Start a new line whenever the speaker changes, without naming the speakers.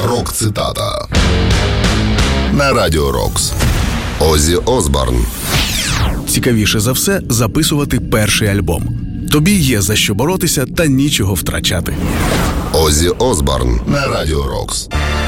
Рок-цитата на Радіо Рокс. Оззі Осборн.
Цікавіше за все записувати перший альбом. Тобі є за що боротися та нічого втрачати.
Оззі Осборн на Радіо Рокс.